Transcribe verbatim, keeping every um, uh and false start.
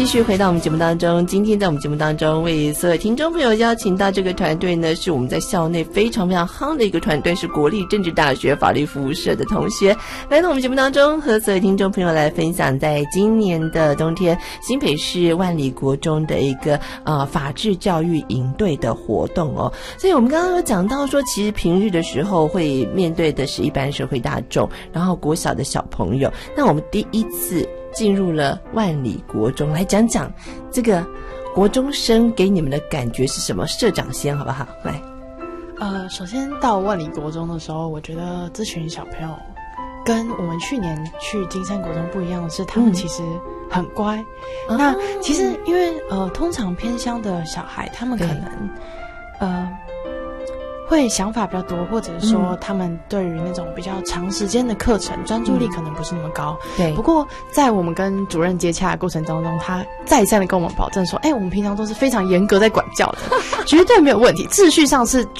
继续回到我们节目当中。今天在我们节目当中为所有听众朋友邀请到这个团队呢，是我们在校内非常非常夯的一个团队，是国立政治大学法律服务社的同学来到我们节目当中，和所有听众朋友来分享在今年的冬天新北市万里国中的一个呃法治教育营队的活动哦。所以我们刚刚有讲到说，其实平日的时候会面对的是一般社会大众，然后国小的小朋友。那我们第一次进入了万里国中，来讲讲这个国中生给你们的感觉是什么？社长先好不好？来， 呃，首先到万里国中的时候，我觉得这群小朋友跟我们去年去金山国中不一样的是，他们其实很乖。嗯、那其实因为呃，通常偏乡的小孩，他们可能呃。会想法比较多，或者是说他们对于那种比较长时间的课程专注力可能不是那么高。对。不过在我们跟主任接洽的过程当中，他再三的跟我们保证说，哎、欸，我们平常都是非常严格在管教的，绝对没有问题，秩序上是